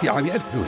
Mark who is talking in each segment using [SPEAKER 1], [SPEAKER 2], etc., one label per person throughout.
[SPEAKER 1] في عام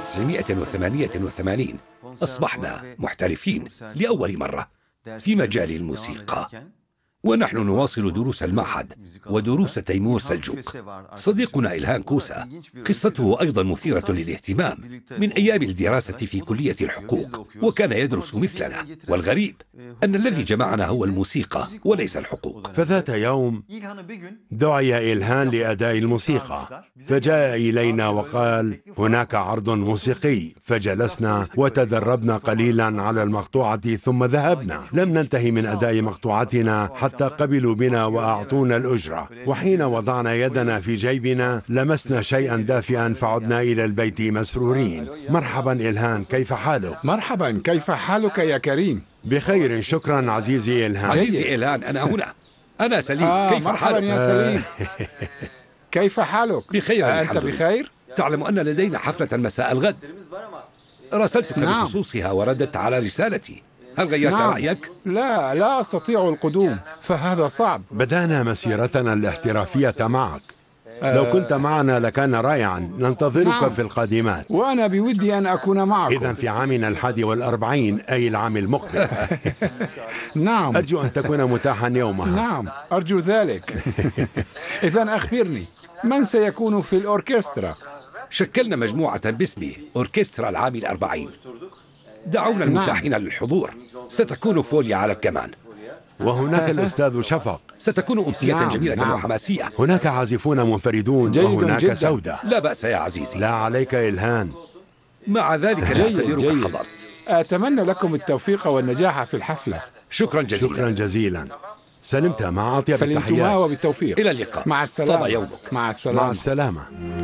[SPEAKER 1] 1988 أصبحنا محترفين لأول مرة في مجال الموسيقى، ونحن نواصل دروس المعهد ودروس تيمور سلجوق. صديقنا إلهام كوسا قصته أيضا مثيرة للاهتمام من أيام الدراسة في كلية الحقوق، وكان يدرس مثلنا، والغريب أن الذي جمعنا هو الموسيقى وليس الحقوق.
[SPEAKER 2] فذات يوم دعي إلهام لأداء الموسيقى، فجاء إلينا وقال هناك عرض موسيقي، فجلسنا وتدربنا قليلا على المقطوعة ثم ذهبنا. لم ننتهي من أداء مقطوعتنا حتى قبلوا بنا وأعطونا الأجرة، وحين وضعنا يدنا في جيبنا لمسنا شيئا دافئا فعدنا إلى البيت مسرورين. مرحبا إلهام، كيف حالك؟
[SPEAKER 3] مرحبا، كيف حالك يا كريم؟
[SPEAKER 2] بخير شكرا عزيزي إلهام.
[SPEAKER 1] عزيزي إلهام، أنا هنا، أنا سليم. كيف
[SPEAKER 3] مرحبا
[SPEAKER 1] حالك؟
[SPEAKER 3] يا سليم. كيف حالك؟
[SPEAKER 1] بخير
[SPEAKER 3] أنت
[SPEAKER 1] الحمد لله.
[SPEAKER 3] بخير؟
[SPEAKER 1] تعلم أن لدينا حفلة مساء الغد، راسلتك بخصوصها ورددت على رسالتي. هل غيرت رأيك؟
[SPEAKER 3] لا أستطيع القدوم، فهذا صعب.
[SPEAKER 2] بدأنا مسيرتنا الاحترافية معك، لو كنت معنا لكان رائعا. ننتظرك في القادمات،
[SPEAKER 3] وأنا بودي أن أكون معكم.
[SPEAKER 2] إذن في عامنا 41 أي العام المقبل.
[SPEAKER 3] نعم.
[SPEAKER 2] أرجو أن تكون متاحا يومها.
[SPEAKER 3] نعم، أرجو ذلك. إذن أخبرني، من سيكون في الأوركسترا؟
[SPEAKER 1] شكلنا مجموعة باسمي أوركسترا العام 40. دعونا المتاحين للحضور. ستكون فوليا على الكمان،
[SPEAKER 2] وهناك الأستاذ شفق.
[SPEAKER 1] ستكون أمسية جميلة وحماسية.
[SPEAKER 2] هناك عازفون منفردون وهناك
[SPEAKER 3] جدا.
[SPEAKER 2] سودة.
[SPEAKER 1] لا بأس يا عزيزي.
[SPEAKER 2] لا عليك إلهام.
[SPEAKER 1] مع ذلك نعتبرك حضرت.
[SPEAKER 3] أتمنى لكم التوفيق والنجاح في الحفلة.
[SPEAKER 1] شكرا جزيلا.
[SPEAKER 2] شكرا جزيلا. سلمت مع أطيب
[SPEAKER 3] سلمتما
[SPEAKER 2] التحيات.
[SPEAKER 3] وبالتوفيق.
[SPEAKER 1] إلى اللقاء.
[SPEAKER 3] مع السلامة.
[SPEAKER 1] طاب يومك.
[SPEAKER 3] مع السلامة.
[SPEAKER 2] مع السلامة.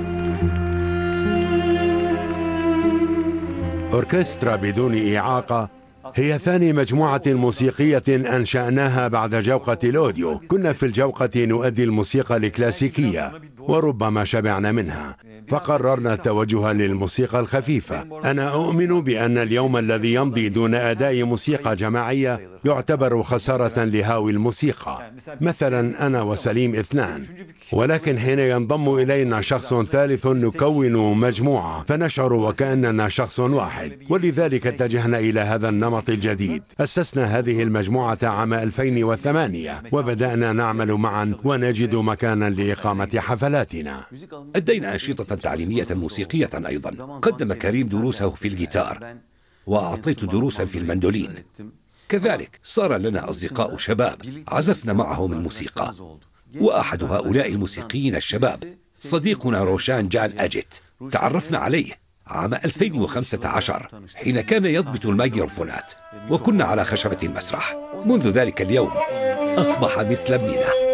[SPEAKER 2] أوركسترا بدون إعاقة هي ثاني مجموعة موسيقية أنشأناها بعد جوقة الأوديو. كنا في الجوقة نؤدي الموسيقى الكلاسيكية وربما شبعنا منها، فقررنا التوجه للموسيقى الخفيفة. أنا أؤمن بأن اليوم الذي يمضي دون أداء موسيقى جماعية يعتبر خسارة لهاوي الموسيقى. مثلا أنا وسليم 2، ولكن حين ينضم إلينا شخص ثالث نكون مجموعة، فنشعر وكأننا شخص واحد، ولذلك اتجهنا إلى هذا النمط الجديد. أسسنا هذه المجموعة عام 2008 وبدأنا نعمل معا ونجد مكانا لإقامة حفلاتنا.
[SPEAKER 1] أدينا أنشطة تعليمية موسيقية أيضا. قدم كريم دروسه في الجيتار، وأعطيت دروسا في المندولين. كذلك صار لنا أصدقاء شباب عزفنا معهم الموسيقى، وأحد هؤلاء الموسيقيين الشباب صديقنا روشان جان أجيت. تعرفنا عليه عام 2015 حين كان يضبط الميكروفونات، وكنا على خشبة المسرح. منذ ذلك اليوم أصبح مثل ابننا.